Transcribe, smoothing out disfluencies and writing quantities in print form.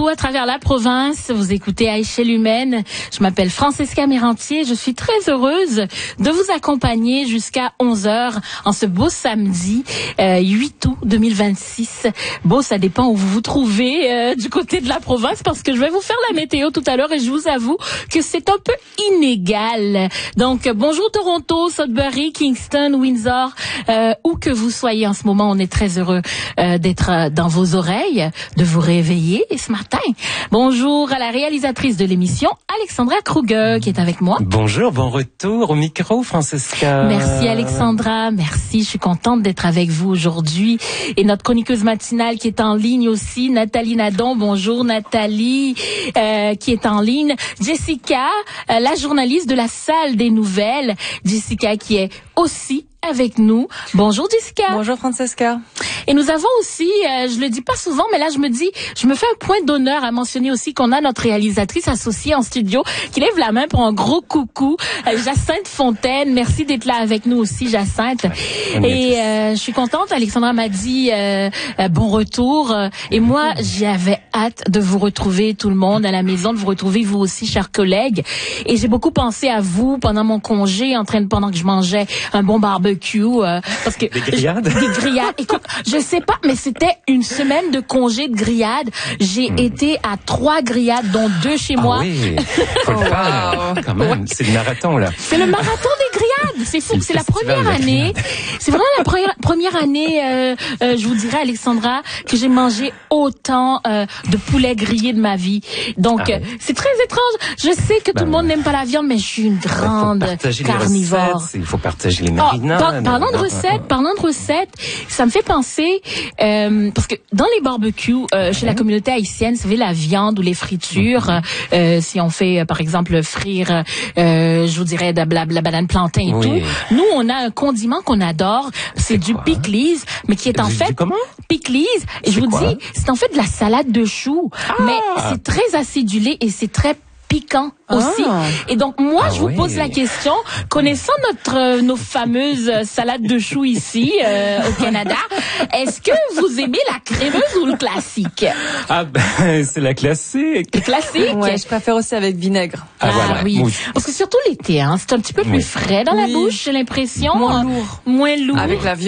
partout à travers la province. Vous écoutez à échelle humaine. Je m'appelle Francesca Mérantier. Je suis très heureuse de vous accompagner jusqu'à 11h en ce beau samedi 8 août 2026. Beau, ça dépend où vous vous trouvez du côté de la province parce que je vais vous faire la météo tout à l'heure et je vous avoue que c'est un peu inégal. Donc, bonjour Toronto, Sudbury, Kingston, Windsor, où que vous soyez en ce moment. On est très heureux d'être dans vos oreilles, de vous réveiller ce matin. Bonjour à la réalisatrice de l'émission, Alexandra Kruger, qui est avec moi. Bonjour, bon retour au micro, Francesca. Merci Alexandra, merci. Je suis contente d'être avec vous aujourd'hui. Et notre chroniqueuse matinale qui est en ligne aussi, Nathalie Nadon. Bonjour Nathalie, qui est en ligne. Jessica, la journaliste de la salle des nouvelles. Jessica qui est aussi avec nous. Bonjour Jessica. Bonjour Francesca. Et nous avons aussi, je le dis pas souvent, mais là je me fais un point d'honneur à mentionner aussi qu'on a notre réalisatrice associée en studio qui lève la main pour un gros coucou, Jacinthe Fontaine. Merci d'être là avec nous aussi, Jacinthe. Et je suis contente, Alexandra m'a dit bon retour. Et moi, j'avais hâte de vous retrouver tout le monde à la maison, de vous retrouver vous aussi, chers collègues. Et j'ai beaucoup pensé à vous pendant mon congé, pendant que je mangeais un bon barbecue. Parce que des grillades. Des grillades. Écoute, je sais pas, mais c'était une semaine de congé de grillades. J'ai été à 3 grillades, dont 2 chez moi. Oui, faut le faire, quand même. Ouais. C'est le marathon, là. C'est le marathon des grillades. C'est fou. C'est la première année. C'est vraiment la première année, je vous dirais, Alexandra, que j'ai mangé autant de poulet grillé de ma vie. Donc, c'est très étrange. Je sais que tout le monde n'aime pas la viande, mais je suis une grande carnivore. Il faut partager les marinades. Parlant de recettes, ça me fait penser, parce que dans les barbecues, chez la communauté haïtienne, vous savez, la viande ou les fritures, si on fait, par exemple, frire, je vous dirais, la banane plantain et tout, nous, on a un condiment qu'on adore, c'est du pickles, mais qui est en fait... Pickles, et je vous dis, c'est en fait de la salade de choux, mais c'est très acidulé et c'est très piquant aussi. Et donc, moi, je vous pose la question, connaissant nos fameuses salades de choux ici, au Canada, est-ce que vous aimez la crémeuse ou le classique? Ah ben, c'est la classique. Classique? Ouais, je préfère aussi avec vinaigre. Voilà. Oui. Parce que surtout l'été, c'est un petit peu plus frais dans la bouche, j'ai l'impression. Moins lourd. Moins lourd. Avec la viande.